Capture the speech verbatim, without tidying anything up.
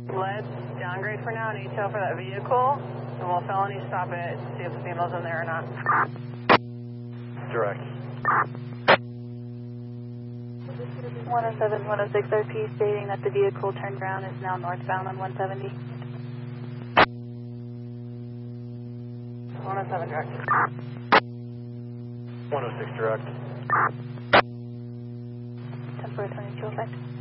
Let's downgrade for now and E T L for that vehicle, and we'll felony stop it to see if the female's in there or not. Direct. one oh seven, one oh six R P stating that the vehicle turned around is now northbound on one seventy. one oh seven direct. one oh six direct. ten four twenty-two effect.